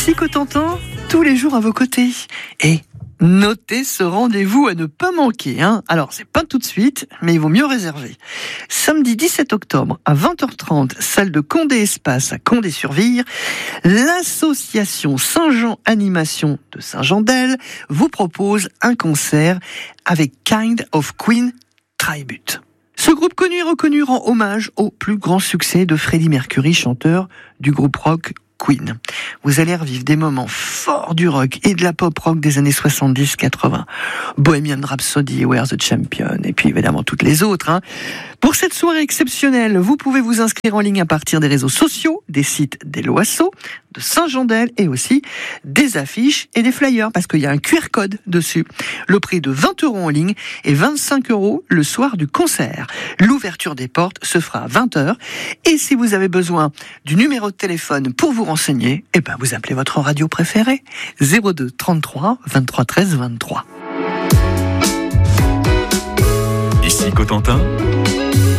Ici Cotentin, tous les jours à vos côtés. Et notez ce rendez-vous à ne pas manquer. Alors, c'est pas tout de suite, mais il vaut mieux réserver. Samedi 17 octobre à 20h30, salle de Condé Espace à Condé-sur-Vire, l'association Saint-Jean Animation de Saint-Jean-d'Elle vous propose un concert avec Kind of Queen Tribute. Ce groupe connu et reconnu rend hommage au plus grand succès de Freddie Mercury, chanteur du groupe rock Queen. Vous allez revivre des moments forts du rock et de la pop rock des années 70-80. Bohemian Rhapsody, We're the Champion, et puis évidemment toutes les autres. Pour cette soirée exceptionnelle, vous pouvez vous inscrire en ligne à partir des réseaux sociaux, des sites des Loasso, de Saint-Jean-d'Elle et aussi des affiches et des flyers, parce qu'il y a un QR code dessus. Le prix de 20 € en ligne et 25 € le soir du concert. L'ouverture des portes se fera à 20h. Et si vous avez besoin du numéro de téléphone pour vous renseigner, vous appelez votre radio préférée. 02 33 23 13 23. Ici Cotentin,